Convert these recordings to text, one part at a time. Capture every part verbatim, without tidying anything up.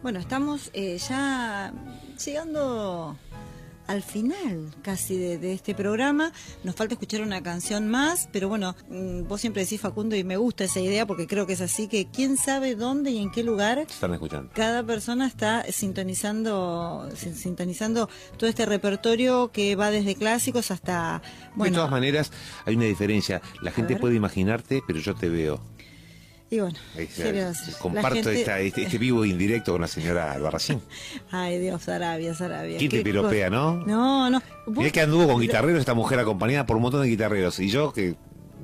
Bueno, estamos eh, ya llegando al final casi de, de este programa. Nos falta escuchar una canción más, pero bueno, vos siempre decís, Facundo, y me gusta esa idea porque creo que es así, que quién sabe dónde y en qué lugar están escuchando. Cada persona está sintonizando sintonizando todo este repertorio que va desde clásicos hasta... Bueno, de todas maneras, hay una diferencia. La gente puede imaginarte, pero yo te veo. Y bueno, eh, comparto gente... esta, este, este vivo indirecto con la señora Albarracín. Ay, Dios, Sarabia, Sarabia. ¿Quién te piropea, no? No, no. Mirá que anduvo con guitarreros esta mujer acompañada por un montón de guitarreros. Y yo, que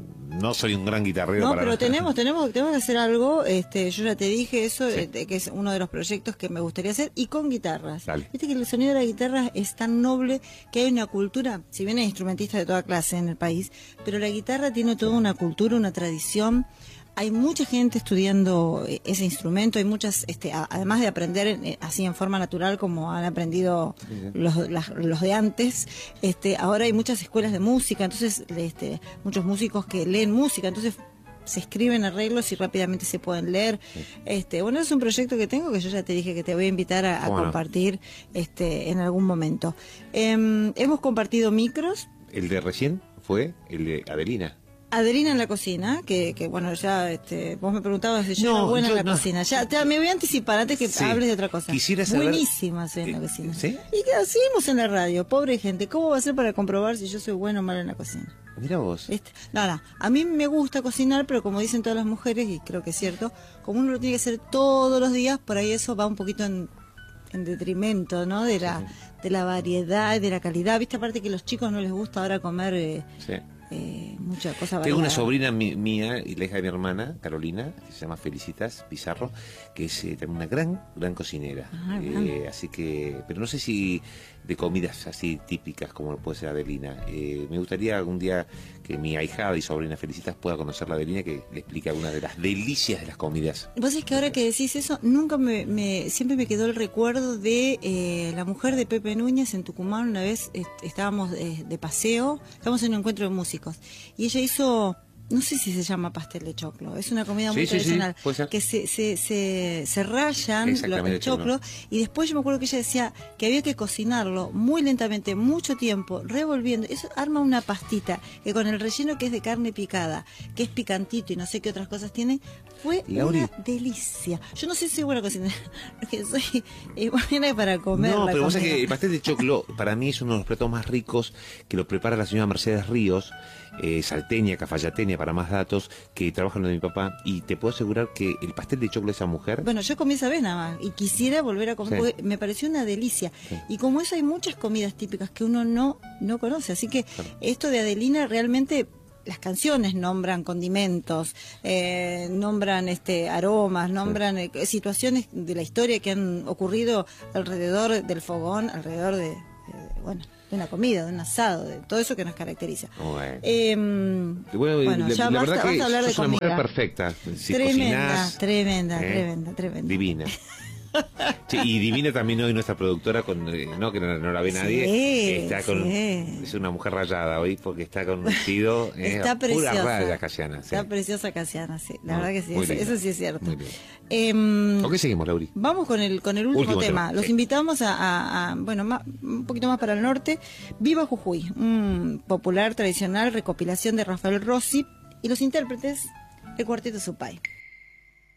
no soy un gran guitarrero. No, para pero nosotros. tenemos, tenemos, tenemos que hacer algo. Este, yo ya te dije eso, Sí. este, que es uno de los proyectos que me gustaría hacer, y con guitarras. Dale. Viste que el sonido de la guitarra es tan noble que hay una cultura, si bien hay instrumentistas de toda clase en el país, pero la guitarra tiene toda una cultura, una tradición. Hay mucha gente estudiando ese instrumento, hay muchas, este, a, además de aprender eh, así en forma natural como han aprendido Sí, sí. los, las, los de antes, este, ahora hay muchas escuelas de música, entonces este, muchos músicos que leen música, entonces se escriben arreglos y rápidamente se pueden leer. Sí. Este, bueno, es un proyecto que tengo que yo ya te dije que te voy a invitar a, a Bueno. compartir este, en algún momento. Eh, hemos compartido micros. El de recién fue el de Adelina. Adelina en la cocina, que, que bueno, ya este, vos me preguntabas si yo No, era buena yo en la no. cocina. Ya te, me voy a anticipar antes que Sí. hables de otra cosa. Quisiera saber- Buenísima soy en la Eh, cocina. ¿sí? Y que seguimos en la radio, pobre gente. ¿Cómo va a ser para comprobar si yo soy buena o mala en la cocina? Mira vos. ¿Viste? No, no, a mí me gusta cocinar, pero como dicen todas las mujeres, y creo que es cierto, como uno lo tiene que hacer todos los días, por ahí eso va un poquito en, en detrimento, ¿no? De la, de la variedad, de la calidad. ¿Viste? Aparte que a los chicos no les gusta ahora comer... Eh, Sí. Eh, mucha cosa Tengo una variada. sobrina mi- mía y la hija de mi hermana, Carolina, que se llama Felicitas Pizarro, que es eh, también una gran, gran cocinera. Ah, Eh, bueno. así que, pero no sé si de comidas así típicas como puede ser Adelina. Eh, me gustaría algún día que mi ahijada y sobrina Felicitas pueda conocer la Adelina, que le explique algunas de las delicias de las comidas. Vos sabés que ahora que decís eso, nunca me, me siempre me quedó el recuerdo de eh, la mujer de Pepe Núñez en Tucumán. Una vez est- estábamos de, de paseo, estábamos en un encuentro de músicos, y ella hizo, no sé si se llama pastel de choclo, es una comida muy Sí, sí, sí, tradicional, puede ser. que se, se, se, se rayan lo- Exactamente, el choclo, y después yo me acuerdo que ella decía que había que cocinarlo muy lentamente, mucho tiempo, revolviendo. Eso arma una pastita que con el relleno, que es de carne picada, que es picantito y no sé qué otras cosas tiene, fue Lauri. una delicia. Yo no sé si soy buena cocinera, es que soy eh, buena para comer. No, la pero vos sabés comida. que el pastel de choclo para mí es uno de los platos más ricos, que lo prepara la señora Mercedes Ríos, eh, salteña, cafayateña para más datos, que trabaja en lo de mi papá, y te puedo asegurar que el pastel de choclo de esa mujer... Bueno, yo comí esa vez nada más y quisiera volver a comer, Sí. porque me pareció una delicia. Sí. Y como eso hay muchas comidas típicas que uno no, no conoce, así que Claro. esto de Adelina realmente... Las canciones nombran condimentos, eh, nombran este aromas, nombran eh, situaciones de la historia que han ocurrido alrededor del fogón, alrededor de, de- bueno, de una comida, de un asado, de todo eso que nos caracteriza. Bueno. Eh, Bueno, bueno, la, ya la basta, verdad que basta hablar de sos una mujer comida. perfecta. Si Tremenda, cocinás, tremenda, ¿eh? tremenda, tremenda. Divina. Sí, y divina también hoy nuestra productora, con eh, no que no, no la ve Sí, nadie, está con, sí. es una mujer rayada hoy porque está con un vestido eh, Está preciosa. pura raya casiana. Sí. Está preciosa Casiana, sí. La No, verdad que sí, muy eso, linda, eso sí es cierto. muy linda. Em, ¿Con qué seguimos, Lauri? Vamos con el con el último, Último tema. tema, Los sí. invitamos a, a- a, bueno, más, un poquito más para el norte. Viva Jujuy, un popular, tradicional recopilación de Rafael Rossi y los intérpretes, el Cuarteto Supay.